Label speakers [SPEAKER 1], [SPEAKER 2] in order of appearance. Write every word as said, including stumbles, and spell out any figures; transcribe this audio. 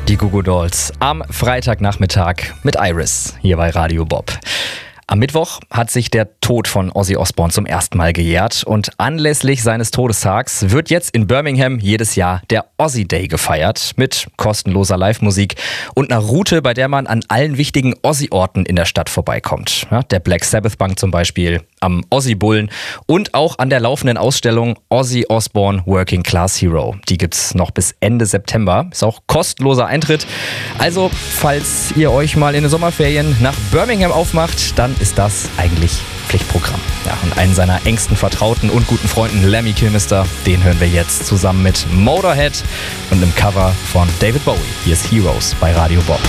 [SPEAKER 1] Die Goo Goo Dolls am Freitagnachmittag mit Iris hier bei Radio Bob. Am Mittwoch hat sich der Tod von Ozzy Osbourne zum ersten Mal gejährt und anlässlich seines Todestags wird jetzt in Birmingham jedes Jahr der Ozzy Day gefeiert mit kostenloser Live-Musik und einer Route, bei der man an allen wichtigen Ozzy-Orten in der Stadt vorbeikommt. Ja, der Black Sabbath Bank zum Beispiel, am Ozzy Bullen und auch an der laufenden Ausstellung Ozzy Osbourne Working Class Hero. Die gibt's noch bis Ende September. Ist auch kostenloser Eintritt. Also, falls ihr euch mal in den Sommerferien nach Birmingham aufmacht, dann ist das eigentlich Pflichtprogramm. Ja, und einen seiner engsten Vertrauten und guten Freunden, Lemmy Kilmister, den hören wir jetzt zusammen mit Motorhead und einem Cover von David Bowie. Hier ist Heroes bei Radio Bob.